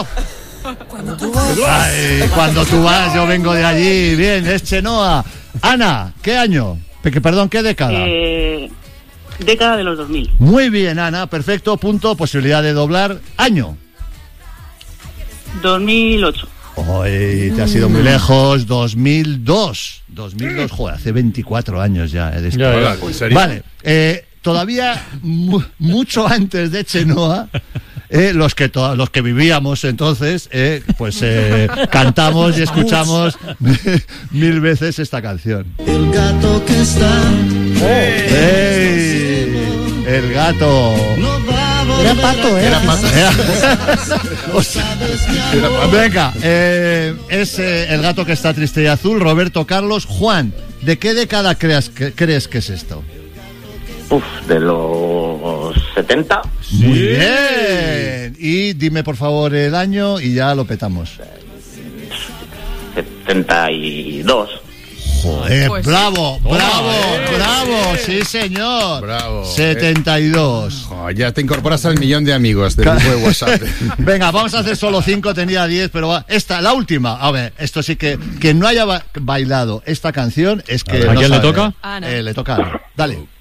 Cuando tú vas. Ay, cuando tú vas, yo vengo de allí. Bien, es Chenoa. Ana, ¿qué año? Perdón, ¿qué década? Década de los 2000. Muy bien, Ana, perfecto, punto, posibilidad de doblar. Año. 2008. Hoy te has ido muy lejos. 2002, joder, hace 24 años ya. ¿En serio? Vale, todavía mucho antes de Chenoa, los que vivíamos entonces, pues cantamos y escuchamos mil veces esta canción. El gato que está. ¡Ey! El gato. Era pato, Era pato. O sea, venga, es el gato que está triste y azul. Roberto Carlos. Juan, ¿de qué década crees que es esto? De los 70. Muy bien. Y dime por favor el año y ya lo petamos. 72. Joder, Pues bravo, Toma, bravo, sí señor. Bravo. 72. Oh, ya te incorporas al millón de amigos del grupo de WhatsApp. Venga, vamos a hacer solo 5, tenía 10, pero esta, la última. A ver, esto sí que no haya bailado esta canción es que... ¿A quién le toca? Ana. Le toca a Ana. Dale.